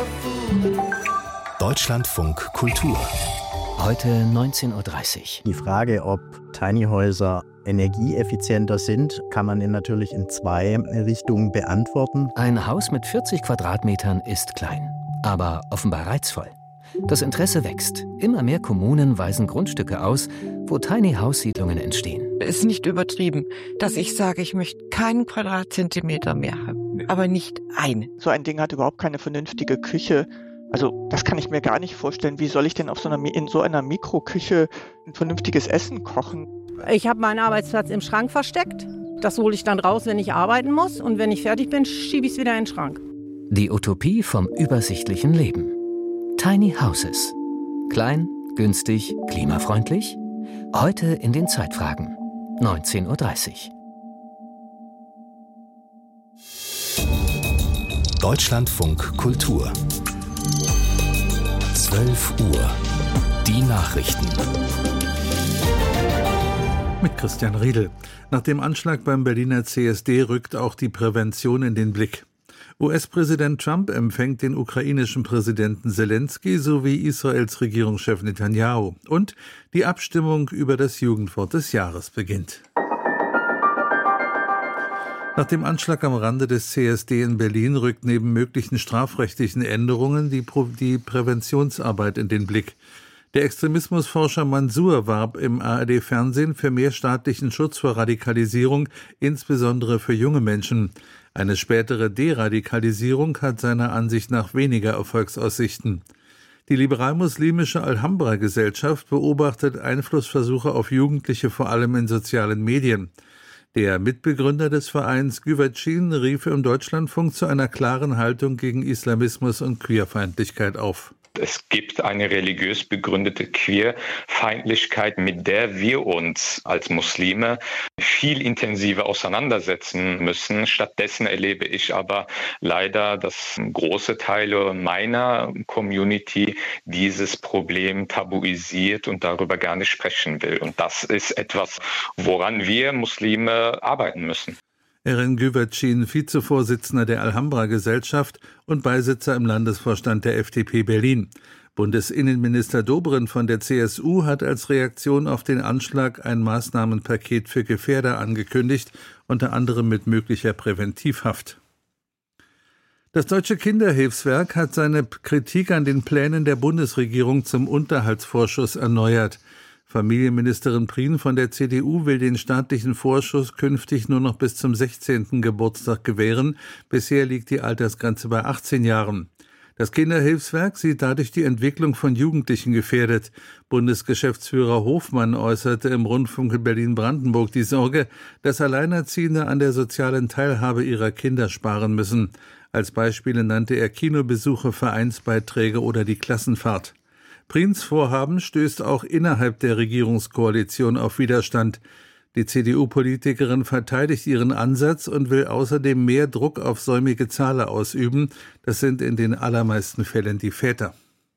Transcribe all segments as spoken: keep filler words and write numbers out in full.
Deutschlandfunk Kultur. Heute neunzehn Uhr dreißig. Die Frage, ob Tiny Häuser energieeffizienter sind, kann man natürlich in zwei Richtungen beantworten. Ein Haus mit vierzig Quadratmetern ist klein, aber offenbar reizvoll. Das Interesse wächst. Immer mehr Kommunen weisen Grundstücke aus, wo Tiny House-Siedlungen entstehen. Es ist nicht übertrieben, dass ich sage, ich möchte keinen Quadratzentimeter mehr haben, aber nicht einen. So ein Ding hat überhaupt keine vernünftige Küche. Also das kann ich mir gar nicht vorstellen. Wie soll ich denn auf so einer, in so einer Mikroküche ein vernünftiges Essen kochen? Ich habe meinen Arbeitsplatz im Schrank versteckt. Das hole ich dann raus, wenn ich arbeiten muss. Und wenn ich fertig bin, schiebe ich es wieder in den Schrank. Die Utopie vom übersichtlichen Leben. Tiny Houses. Klein, günstig, klimafreundlich? Heute in den Zeitfragen. neunzehn Uhr dreißig. Deutschlandfunk Kultur. zwölf Uhr. Die Nachrichten. Mit Christian Riedel. Nach dem Anschlag beim Berliner C S D rückt auch die Prävention in den Blick. U S-Präsident Trump empfängt den ukrainischen Präsidenten Selensky sowie Israels Regierungschef Netanyahu. Und die Abstimmung über das Jugendwort des Jahres beginnt. Nach dem Anschlag am Rande des C S D in Berlin rückt neben möglichen strafrechtlichen Änderungen die, Pro- die Präventionsarbeit in den Blick. Der Extremismusforscher Mansour warb im A R D-Fernsehen für mehr staatlichen Schutz vor Radikalisierung, insbesondere für junge Menschen. Eine spätere Deradikalisierung hat seiner Ansicht nach weniger Erfolgsaussichten. Die liberal-muslimische Alhambra-Gesellschaft beobachtet Einflussversuche auf Jugendliche vor allem in sozialen Medien. Der Mitbegründer des Vereins Güvercin rief im Deutschlandfunk zu einer klaren Haltung gegen Islamismus und Queerfeindlichkeit auf. Es gibt eine religiös begründete Queerfeindlichkeit, mit der wir uns als Muslime viel intensiver auseinandersetzen müssen. Stattdessen erlebe ich aber leider, dass große Teile meiner Community dieses Problem tabuisiert und darüber gar nicht sprechen will. Und das ist etwas, woran wir Muslime arbeiten müssen. Erin Güvercin, Vizevorsitzender der Alhambra-Gesellschaft und Beisitzer im Landesvorstand der F D P Berlin. Bundesinnenminister Dobrindt von der C S U hat als Reaktion auf den Anschlag ein Maßnahmenpaket für Gefährder angekündigt, unter anderem mit möglicher Präventivhaft. Das Deutsche Kinderhilfswerk hat seine Kritik an den Plänen der Bundesregierung zum Unterhaltsvorschuss erneuert. Familienministerin Prien von der C D U will den staatlichen Vorschuss künftig nur noch bis zum sechzehnten Geburtstag gewähren. Bisher liegt die Altersgrenze bei achtzehn Jahren. Das Kinderhilfswerk sieht dadurch die Entwicklung von Jugendlichen gefährdet. Bundesgeschäftsführer Hofmann äußerte im Rundfunk Berlin-Brandenburg die Sorge, dass Alleinerziehende an der sozialen Teilhabe ihrer Kinder sparen müssen. Als Beispiele nannte er Kinobesuche, Vereinsbeiträge oder die Klassenfahrt. Priens Vorhaben stößt auch innerhalb der Regierungskoalition auf Widerstand. Die C D U-Politikerin verteidigt ihren Ansatz und will außerdem mehr Druck auf säumige Zahler ausüben. Das sind in den allermeisten Fällen die Väter.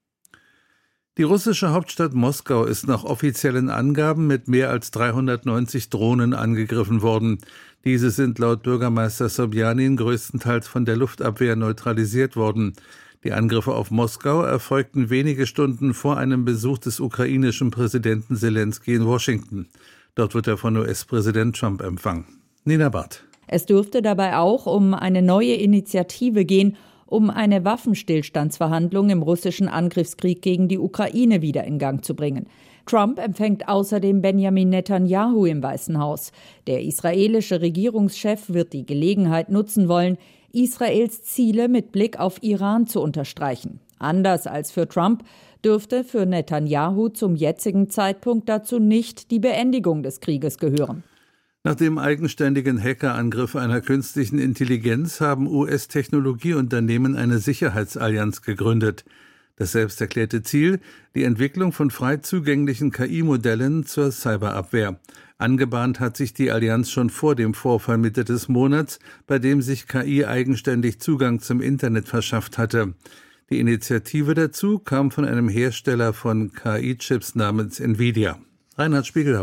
Die russische Hauptstadt Moskau ist nach offiziellen Angaben mit mehr als dreihundertneunzig Drohnen angegriffen worden. Diese sind laut Bürgermeister Sobjanin größtenteils von der Luftabwehr neutralisiert worden. Die Angriffe auf Moskau erfolgten wenige Stunden vor einem Besuch des ukrainischen Präsidenten Selensky in Washington. Dort wird er von U S-Präsident Trump empfangen. Nina Barth. Es dürfte dabei auch um eine neue Initiative gehen, um eine Waffenstillstandsverhandlung im russischen Angriffskrieg gegen die Ukraine wieder in Gang zu bringen. Trump empfängt außerdem Benjamin Netanyahu im Weißen Haus. Der israelische Regierungschef wird die Gelegenheit nutzen wollen, Israels Ziele mit Blick auf Iran zu unterstreichen. Anders als für Trump dürfte für Netanyahu zum jetzigen Zeitpunkt dazu nicht die Beendigung des Krieges gehören. Nach dem eigenständigen Hackerangriff einer künstlichen Intelligenz haben U S-Technologieunternehmen eine Sicherheitsallianz gegründet. Das selbsterklärte Ziel: die Entwicklung von frei zugänglichen K I-Modellen zur Cyberabwehr. Angebahnt hat sich die Allianz schon vor dem Vorfall Mitte des Monats, bei dem sich K I eigenständig Zugang zum Internet verschafft hatte. Die Initiative dazu kam von einem Hersteller von K I-Chips namens Nvidia. Reinhard Spiegelhauer.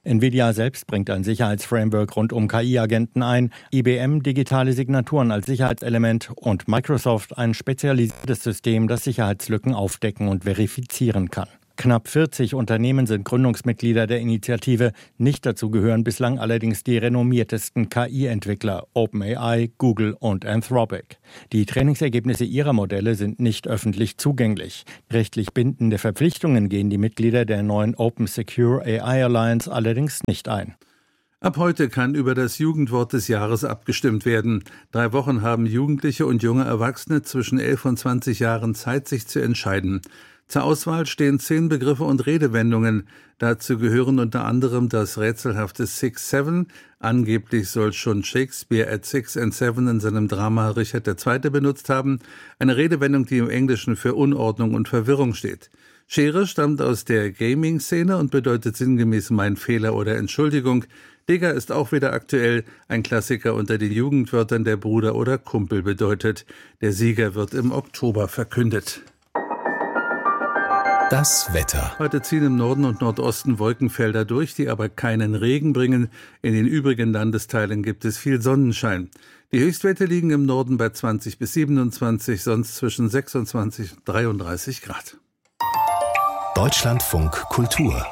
Nvidia selbst bringt ein Sicherheitsframework rund um K I-Agenten ein, I B M digitale Signaturen als Sicherheitselement und Microsoft ein spezialisiertes System, das Sicherheitslücken aufdecken und verifizieren kann. Knapp vierzig Unternehmen sind Gründungsmitglieder der Initiative. Nicht dazu gehören bislang allerdings die renommiertesten K I-Entwickler OpenAI, Google und Anthropic. Die Trainingsergebnisse ihrer Modelle sind nicht öffentlich zugänglich. Rechtlich bindende Verpflichtungen gehen die Mitglieder der neuen Open Secure A I Alliance allerdings nicht ein. Ab heute kann über das Jugendwort des Jahres abgestimmt werden. Drei Wochen haben Jugendliche und junge Erwachsene zwischen elf und zwanzig Jahren Zeit, sich zu entscheiden. Zur Auswahl stehen zehn Begriffe und Redewendungen. Dazu gehören unter anderem das rätselhafte Six Seven. Angeblich soll schon Shakespeare at Six and Seven in seinem Drama Richard der Zweite benutzt haben. Eine Redewendung, die im Englischen für Unordnung und Verwirrung steht. Schere stammt aus der Gaming-Szene und bedeutet sinngemäß mein Fehler oder Entschuldigung. Digger ist auch wieder aktuell. Ein Klassiker unter den Jugendwörtern, der Bruder oder Kumpel bedeutet. Der Sieger wird im Oktober verkündet. Das Wetter. Heute ziehen im Norden und Nordosten Wolkenfelder durch, die aber keinen Regen bringen. In den übrigen Landesteilen gibt es viel Sonnenschein. Die Höchstwerte liegen im Norden bei zwanzig bis siebenundzwanzig, sonst zwischen sechsundzwanzig und dreiunddreißig Grad. Deutschlandfunk Kultur.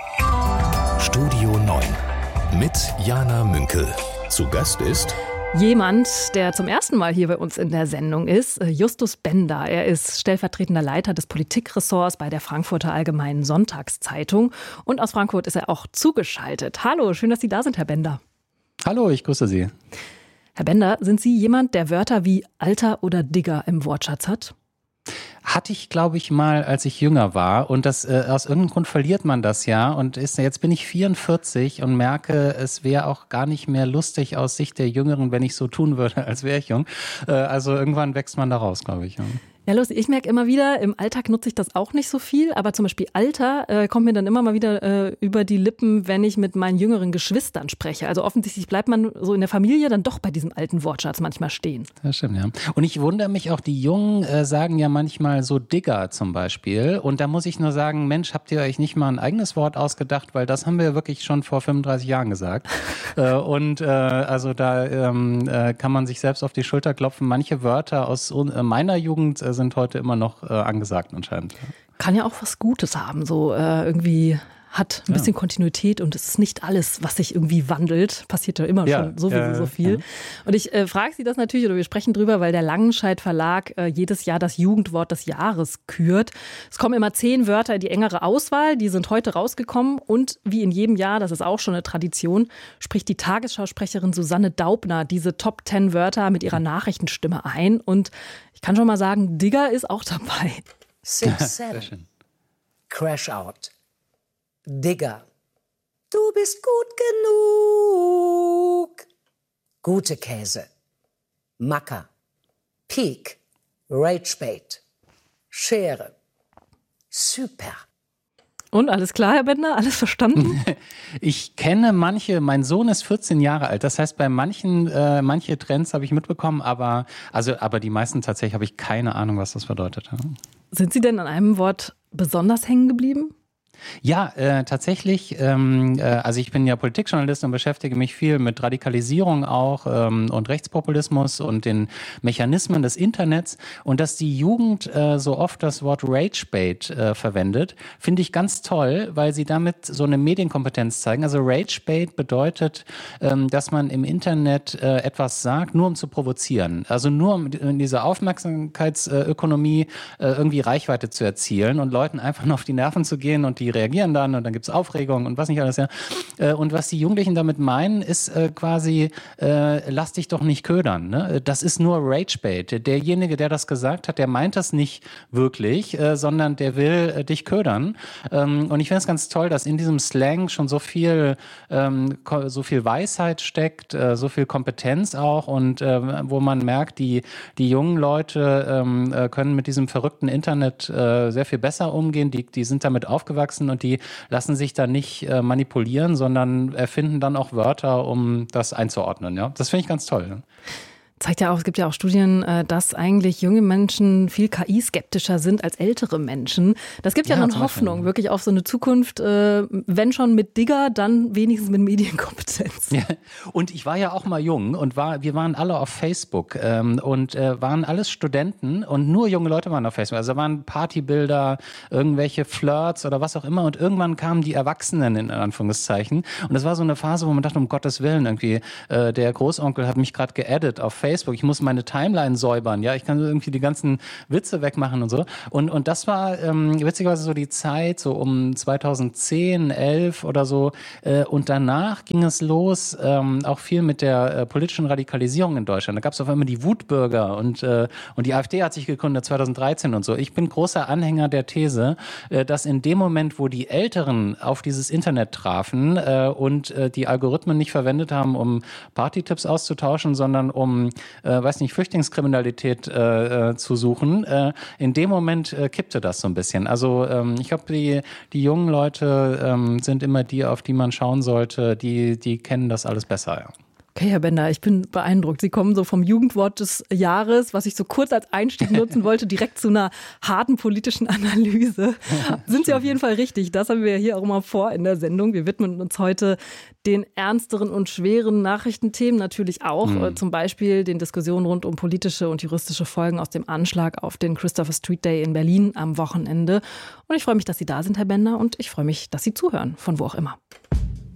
Studio neun mit Jana Münkel. Zu Gast ist jemand, der zum ersten Mal hier bei uns in der Sendung ist, Justus Bender. Er ist stellvertretender Leiter des Politikressorts bei der Frankfurter Allgemeinen Sonntagszeitung. Und aus Frankfurt ist er auch zugeschaltet. Hallo, schön, dass Sie da sind, Herr Bender. Hallo, ich grüße Sie. Herr Bender, sind Sie jemand, der Wörter wie Alter oder Digger im Wortschatz hat? Hatte ich, glaube ich, mal, als ich jünger war. Und das äh, aus irgendeinem Grund verliert man das ja. Und ist, jetzt bin ich vierundvierzig und merke, es wäre auch gar nicht mehr lustig aus Sicht der Jüngeren, wenn ich so tun würde, als wäre ich jung. Äh, also irgendwann wächst man da raus, glaube ich. Ja. Ja, lustig. Ich merke immer wieder, im Alltag nutze ich das auch nicht so viel, aber zum Beispiel Alter äh, kommt mir dann immer mal wieder äh, über die Lippen, wenn ich mit meinen jüngeren Geschwistern spreche. Also offensichtlich bleibt man so in der Familie dann doch bei diesem alten Wortschatz manchmal stehen. Das stimmt, ja. Und ich wundere mich auch, die Jungen äh, sagen ja manchmal so Digger zum Beispiel. Und da muss ich nur sagen, Mensch, habt ihr euch nicht mal ein eigenes Wort ausgedacht? Weil das haben wir wirklich schon vor fünfunddreißig Jahren gesagt. äh, und äh, also da ähm, äh, kann man sich selbst auf die Schulter klopfen. Manche Wörter aus äh, meiner Jugend äh, sind heute immer noch äh, angesagt anscheinend. Kann ja auch was Gutes haben, so äh, irgendwie hat ein bisschen ja. Kontinuität und es ist nicht alles, was sich irgendwie wandelt. Passiert ja immer ja, schon sowieso ja, so viel. Ja. Und ich äh, frage Sie das natürlich, oder wir sprechen drüber, weil der Langenscheidt Verlag äh, jedes Jahr das Jugendwort des Jahres kürt. Es kommen immer zehn Wörter in die engere Auswahl, die sind heute rausgekommen und wie in jedem Jahr, das ist auch schon eine Tradition, spricht die Tagesschausprecherin Susanne Daubner diese Top Ten Wörter mit ihrer Nachrichtenstimme ein und ich kann schon mal sagen, Digger ist auch dabei. Six, seven. Crash out. Digger. Du bist gut genug. Gute Käse. Macker. Peak. Ragebait. Schere. Super. Und alles klar, Herr Bender? Alles verstanden? Ich kenne manche, mein Sohn ist vierzehn Jahre alt, das heißt, bei manchen, äh, manche Trends habe ich mitbekommen, aber, also, aber die meisten tatsächlich habe ich keine Ahnung, was das bedeutet. Ja. Sind Sie denn an einem Wort besonders hängen geblieben? Ja, äh, tatsächlich, ähm, äh, also ich bin ja Politikjournalist und beschäftige mich viel mit Radikalisierung auch ähm, und Rechtspopulismus und den Mechanismen des Internets und dass die Jugend äh, so oft das Wort Ragebait äh, verwendet, finde ich ganz toll, weil sie damit so eine Medienkompetenz zeigen. Also Ragebait bedeutet, ähm, dass man im Internet äh, etwas sagt, nur um zu provozieren, also nur um in dieser Aufmerksamkeitsökonomie äh, irgendwie Reichweite zu erzielen und Leuten einfach nur auf die Nerven zu gehen und die reagieren dann und dann gibt es Aufregung und was nicht alles. Ja. Und was die Jugendlichen damit meinen, ist äh, quasi, äh, lass dich doch nicht ködern. Ne? Das ist nur Ragebait. Derjenige, der das gesagt hat, der meint das nicht wirklich, äh, sondern der will äh, dich ködern. Ähm, und ich finde es ganz toll, dass in diesem Slang schon so viel, ähm, so viel Weisheit steckt, äh, so viel Kompetenz auch und äh, wo man merkt, die, die jungen Leute ähm, äh, können mit diesem verrückten Internet äh, sehr viel besser umgehen. Die, die sind damit aufgewachsen und die lassen sich da nicht äh, manipulieren, sondern erfinden dann auch Wörter, um das einzuordnen. Ja? Das finde ich ganz toll. zeigt ja auch, es gibt ja auch Studien, dass eigentlich junge Menschen viel K I-skeptischer sind als ältere Menschen. Das gibt ja, ja noch eine Hoffnung, wirklich auf so eine Zukunft, wenn schon mit Digger, dann wenigstens mit Medienkompetenz. Ja. Und ich war ja auch mal jung und war, wir waren alle auf Facebook ähm, und äh, waren alles Studenten und nur junge Leute waren auf Facebook. Also da waren Partybilder, irgendwelche Flirts oder was auch immer und irgendwann kamen die Erwachsenen in Anführungszeichen und das war so eine Phase, wo man dachte, um Gottes Willen, irgendwie äh, der Großonkel hat mich gerade geaddet auf Facebook, ich muss meine Timeline säubern, ja, ich kann irgendwie die ganzen Witze wegmachen und so. Und, und das war ähm, witzigerweise so die Zeit, so um zweitausendzehn, elf oder so. Äh, und danach ging es los, ähm, auch viel mit der äh, politischen Radikalisierung in Deutschland. Da gab es auf einmal die Wutbürger und, äh, und die AfD hat sich gegründet zweitausenddreizehn und so. Ich bin großer Anhänger der These, äh, dass in dem Moment, wo die Älteren auf dieses Internet trafen äh, und äh, die Algorithmen nicht verwendet haben, um Partytipps auszutauschen, sondern um, äh, weiß nicht, Flüchtlingskriminalität äh, äh, zu suchen, äh, in dem Moment äh, kippte das so ein bisschen. Also ähm, ich glaube, die, die jungen Leute ähm, sind immer die, auf die man schauen sollte, die, die kennen das alles besser, ja. Okay, Herr Bender, ich bin beeindruckt. Sie kommen so vom Jugendwort des Jahres, was ich so kurz als Einstieg nutzen wollte, direkt zu einer harten politischen Analyse. Sind Sie auf jeden Fall richtig. Das haben wir hier auch immer vor in der Sendung. Wir widmen uns heute den ernsteren und schweren Nachrichtenthemen natürlich auch. Mhm. Zum Beispiel den Diskussionen rund um politische und juristische Folgen aus dem Anschlag auf den Christopher Street Day in Berlin am Wochenende. Und ich freue mich, dass Sie da sind, Herr Bender, und ich freue mich, dass Sie zuhören, von wo auch immer.